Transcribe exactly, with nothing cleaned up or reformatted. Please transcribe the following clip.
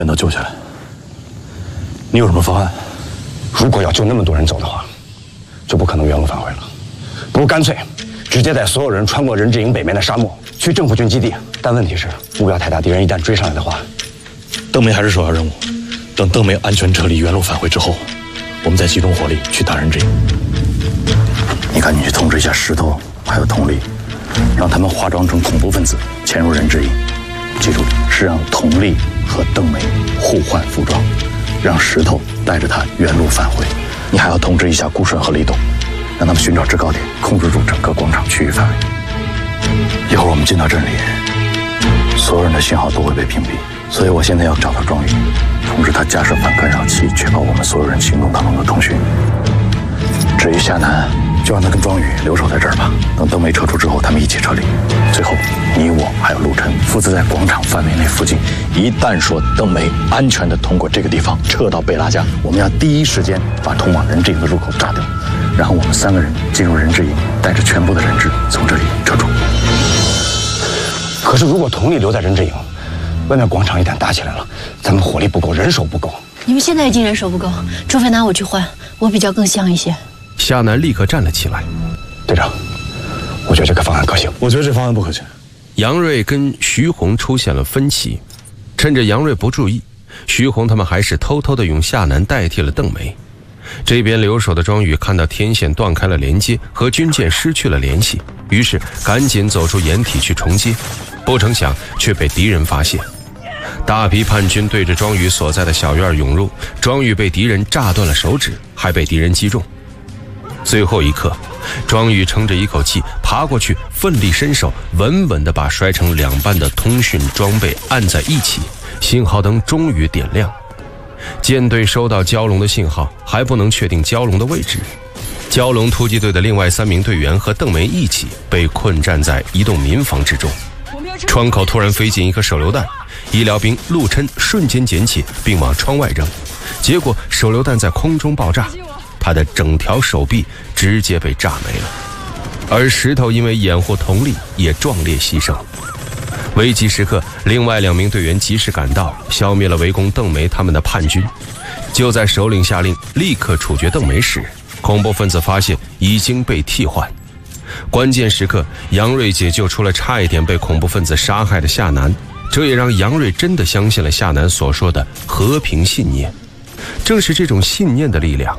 人都救下来，你有什么方案？ 如果要救那么多人走的话，就不可能原路返回了。不如干脆直接带所有人穿过任志营北面的沙漠，去政府军基地。但问题是，目标太大，敌人一旦追上来的话， 邓梅还是首要任务。等邓梅安全撤离，原路返回之后，我们再集中火力去打任志营。 你赶紧去通知一下石头还有佟丽，让他们化妆成恐怖分子潜入任志营。记住，是让佟丽和邓梅互换服装，让石头带着他原路返回。你还要通知一下顾顺和李董，让他们寻找制高点，控制住整个广场区域范围。一会儿我们进到镇里，所有人的信号都会被屏蔽，所以我现在要找到庄宇，通知他架设反干扰器，确保我们所有人行动当中的通讯。至于夏楠，就让他跟庄宇留守在这儿吧。等邓梅撤出之后，他们一起撤离。最后，你我还有陆晨负责在广场范围内附近。一旦说邓梅安全地通过这个地方撤到贝拉家，我们要第一时间把通往任志营的入口炸掉，然后我们三个人进入任志营，带着全部的人质从这里撤出。可是如果佟丽留在任志营，外面广场一旦打起来了，咱们火力不够，人手不够。 你们现在已经人手不够，除非拿我去换，我比较更像一些。 夏楠立刻站了起来。 队长，我觉得这个方案可行。 我觉得这方案不可行。 杨瑞跟徐红出现了分歧，趁着杨瑞不注意，徐红他们还是偷偷地用夏楠代替了邓梅。这边留守的庄宇看到天线断开了连接，和军舰失去了联系，于是赶紧走出掩体去重接，不成想却被敌人发现。大批叛军对着庄宇所在的小院涌入，庄宇被敌人炸断了手指，还被敌人击中。最后一刻，庄宇撑着一口气爬过去，奋力伸手，稳稳地把摔成两半的通讯装备按在一起，信号灯终于点亮。舰队收到蛟龙的信号，还不能确定蛟龙的位置。蛟龙突击队的另外三名队员和邓梅一起被困站在一栋民房之中。窗口突然飞进一颗手榴弹，医疗兵陆琛瞬间捡起并往窗外扔，结果手榴弹在空中爆炸，他的整条手臂直接被炸没了。而石头因为掩护佟丽也壮烈牺牲。危急时刻，另外两名队员及时赶到，消灭了围攻邓梅他们的叛军。就在首领下令立刻处决邓梅时，恐怖分子发现已经被替换。关键时刻，杨瑞解救出了差一点被恐怖分子杀害的夏楠，这也让杨瑞真的相信了夏楠所说的和平信念。正是这种信念的力量，